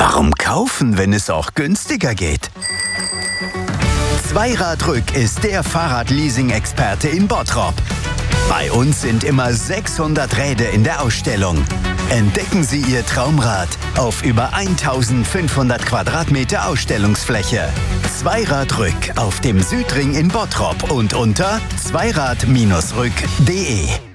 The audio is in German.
Warum kaufen, wenn es auch günstiger geht? Zweiradrück ist der Fahrradleasing-Experte in Bottrop. Bei uns sind immer 600 Räder in der Ausstellung. Entdecken Sie Ihr Traumrad auf über 1500 Quadratmeter Ausstellungsfläche. Zweiradrück auf dem Südring in Bottrop und unter zweirad-rück.de.